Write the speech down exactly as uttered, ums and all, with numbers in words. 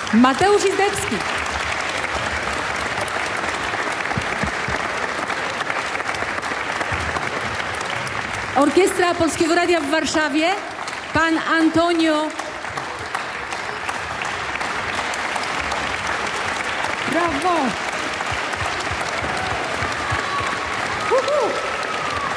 Mateusz Izdebski. Orkiestra Polskiego Radia w Warszawie, pan Antonio. Brawo!